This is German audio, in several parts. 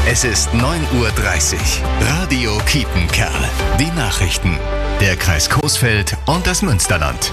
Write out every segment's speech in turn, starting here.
Es ist 9:30 Uhr. Radio Kiepenkerl. Die Nachrichten. Der Kreis Coesfeld und das Münsterland.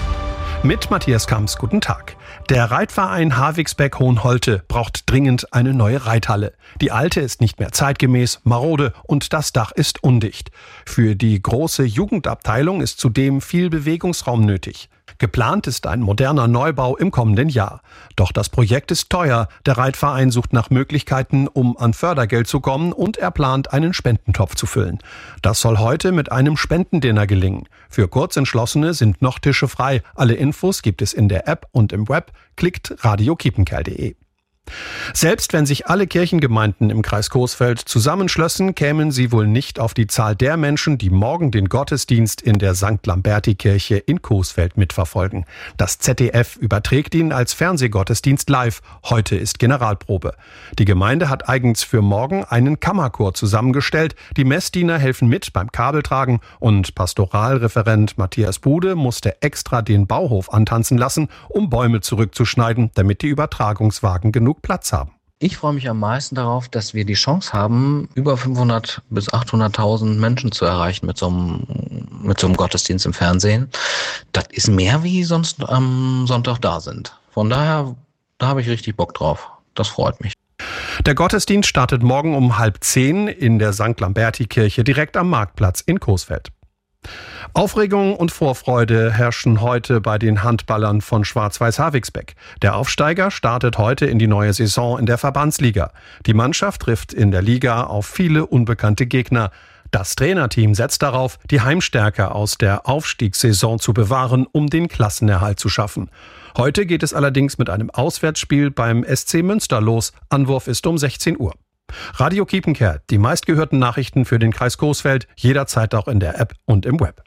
Mit Matthias Kamps, guten Tag. Der Reitverein Havigsbeck-Hohenholte braucht dringend eine neue Reithalle. Die alte ist nicht mehr zeitgemäß, marode und das Dach ist undicht. Für die große Jugendabteilung ist zudem viel Bewegungsraum nötig. Geplant ist ein moderner Neubau im kommenden Jahr. Doch das Projekt ist teuer. Der Reitverein sucht nach Möglichkeiten, um an Fördergeld zu kommen, und er plant, einen Spendentopf zu füllen. Das soll heute mit einem Spendendinner gelingen. Für Kurzentschlossene sind noch Tische frei. Alle Infos gibt es in der App und im Web. Klickt radiokiepenkerl.de. Selbst wenn sich alle Kirchengemeinden im Kreis Coesfeld zusammenschlössen, kämen sie wohl nicht auf die Zahl der Menschen, die morgen den Gottesdienst in der St. Lamberti-Kirche in Coesfeld mitverfolgen. Das ZDF überträgt ihn als Fernsehgottesdienst live. Heute ist Generalprobe. Die Gemeinde hat eigens für morgen einen Kammerchor zusammengestellt. Die Messdiener helfen mit beim Kabeltragen und Pastoralreferent Matthias Bude musste extra den Bauhof antanzen lassen, um Bäume zurückzuschneiden, damit die Übertragungswagen genug Platz haben. Ich freue mich am meisten darauf, dass wir die Chance haben, über 500 bis 800.000 Menschen zu erreichen mit so einem Gottesdienst im Fernsehen. Das ist mehr, wie sonst am Sonntag da sind. Von daher, da habe ich richtig Bock drauf. Das freut mich. Der Gottesdienst startet morgen um 9:30 in der St. Lamberti-Kirche direkt am Marktplatz in Coesfeld. Aufregung und Vorfreude herrschen heute bei den Handballern von Schwarz-Weiß Havigsbeck. Der Aufsteiger startet heute in die neue Saison in der Verbandsliga. Die Mannschaft trifft in der Liga auf viele unbekannte Gegner. Das Trainerteam setzt darauf, die Heimstärke aus der Aufstiegssaison zu bewahren, um den Klassenerhalt zu schaffen. Heute geht es allerdings mit einem Auswärtsspiel beim SC Münster los. Anwurf ist um 16 Uhr. Radio Kiepenkerl, die meistgehörten Nachrichten für den Kreis Coesfeld, jederzeit auch in der App und im Web.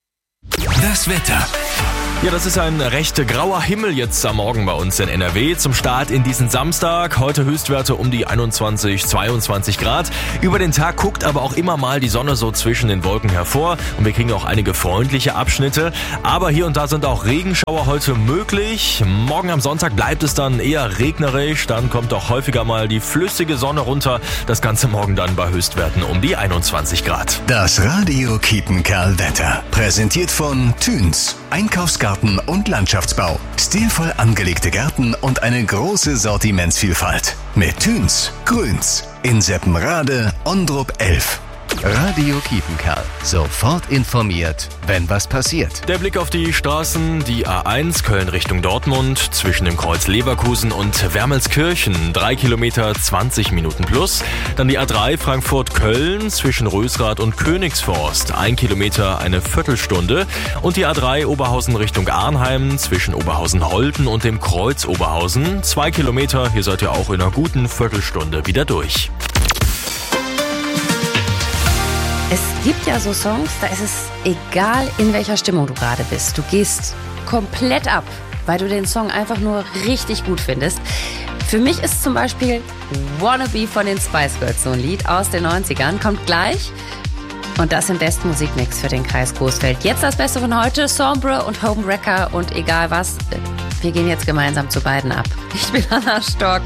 Das Wetter. Ja, das ist ein recht grauer Himmel jetzt am Morgen bei uns in NRW. Zum Start in diesen Samstag. Heute Höchstwerte um die 21, 22 Grad. Über den Tag guckt aber auch immer mal die Sonne so zwischen den Wolken hervor. Und wir kriegen auch einige freundliche Abschnitte. Aber hier und da sind auch Regenschauer heute möglich. Morgen am Sonntag bleibt es dann eher regnerisch. Dann kommt auch häufiger mal die flüssige Sonne runter. Das Ganze morgen dann bei Höchstwerten um die 21 Grad. Das Radio Kiepenkerl Wetter. Präsentiert von Thüns. Einkaufsgarten und Landschaftsbau. Stilvoll angelegte Gärten und eine große Sortimentsvielfalt. Mit Thüns, Grüns, in Seppenrade, Ondrup 11. Radio Kiepenkerl. Sofort informiert, wenn was passiert. Der Blick auf die Straßen, die A1 Köln Richtung Dortmund, zwischen dem Kreuz Leverkusen und Wermelskirchen, 3 Kilometer 20 Minuten plus. Dann die A3 Frankfurt-Köln zwischen Rösrath und Königsforst, 1 Kilometer eine Viertelstunde. Und die A3 Oberhausen Richtung Arnheim zwischen Oberhausen-Holten und dem Kreuz Oberhausen, 2 Kilometer. Hier seid ihr auch in einer guten Viertelstunde wieder durch. Es gibt ja so Songs, da ist es egal, in welcher Stimmung du gerade bist. Du gehst komplett ab, weil du den Song einfach nur richtig gut findest. Für mich ist zum Beispiel Wannabe von den Spice Girls so ein Lied aus den 90ern. Kommt gleich. Und das im besten Musikmix für den Kreis Coesfeld. Jetzt das Beste von heute, Sombre und Homewrecker und egal was. Wir gehen jetzt gemeinsam zu beiden ab. Ich bin Anna Stork.